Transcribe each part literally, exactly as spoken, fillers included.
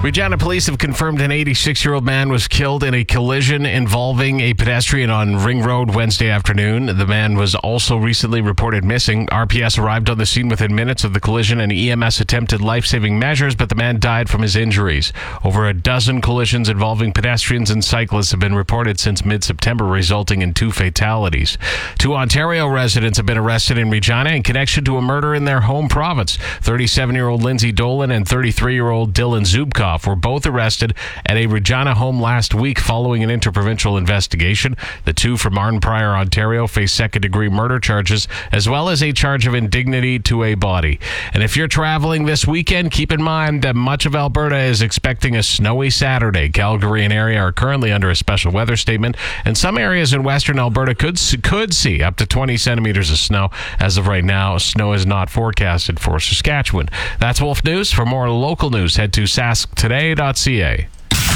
Regina police have confirmed an eighty-six-year-old man was killed in a collision involving a pedestrian on Ring Road Wednesday afternoon. The man was also recently reported missing. R P S arrived on the scene within minutes of the collision, and E M S attempted life-saving measures, but the man died from his injuries. Over a dozen collisions involving pedestrians and cyclists have been reported since mid-September, resulting in two fatalities. Two Ontario residents have been arrested in Regina in connection to a murder in their home province. thirty-seven-year-old Lindsay Dolan and thirty-three-year-old Dylan Zubkov were both arrested at a Regina home last week following an interprovincial investigation. The two from Martin Prior, Ontario, face second-degree murder charges as well as a charge of indignity to a body. And if you're traveling this weekend, keep in mind that much of Alberta is expecting a snowy Saturday. Calgary and area are currently under a special weather statement, and some areas in western Alberta could could see up to twenty centimeters of snow. As of right now, snow is not forecasted for Saskatchewan. That's Wolf News. For more local news, head to sask today dot c a.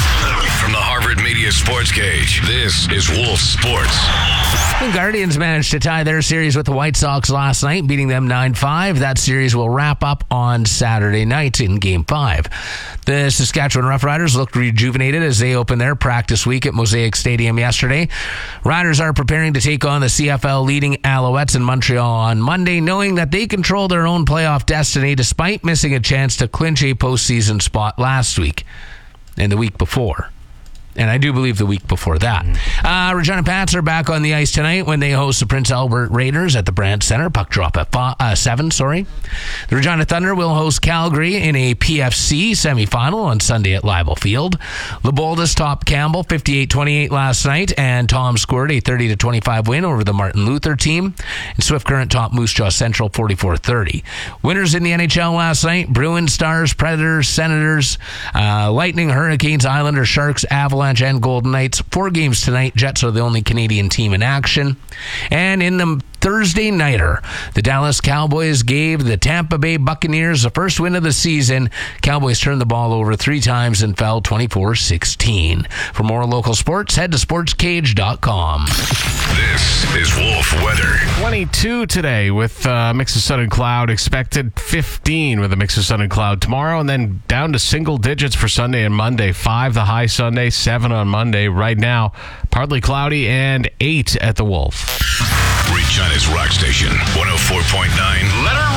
From the Harvard Media Sports Cage, this is Wolf Sports. The Guardians managed to tie their series with the White Sox last night, beating them nine five. That series will wrap up on Saturday night in Game five. The Saskatchewan Roughriders looked rejuvenated as they opened their practice week at Mosaic Stadium yesterday. Riders are preparing to take on the C F L leading Alouettes in Montreal on Monday, knowing that they control their own playoff destiny despite missing a chance to clinch a postseason spot last week and the week before. And I do believe the week before that. Uh, Regina Pats are back on the ice tonight when they host the Prince Albert Raiders at the Brandt Center. Puck drop at five, uh, seven, sorry. The Regina Thunder will host Calgary in a P F C semifinal on Sunday at Leibel Field. The Boldest topped Campbell fifty-eight twenty-eight last night, and Tom scored a thirty to twenty-five win over the Martin Luther team. And Swift Current topped Moose Jaw Central forty-four thirty. Winners in the N H L last night: Bruins, Stars, Predators, Senators, uh, Lightning, Hurricanes, Islanders, Sharks, Avalanche, and Golden Knights. Four games tonight. Jets are the only Canadian team in action. And in the Thursday nighter, the Dallas Cowboys gave the Tampa Bay Buccaneers the first win of the season. Cowboys turned the ball over three times and fell twenty-four sixteen. For more local sports, head to sports cage dot com. This is Wolf Weather. twenty-two today with a mix of sun and cloud. Expected fifteen with a mix of sun and cloud tomorrow, and then down to single digits for Sunday and Monday. Five the high Sunday, seven on Monday. Right now, partly cloudy and eight at the Wolf. Regina's Rock Station, one oh four point nine. Let her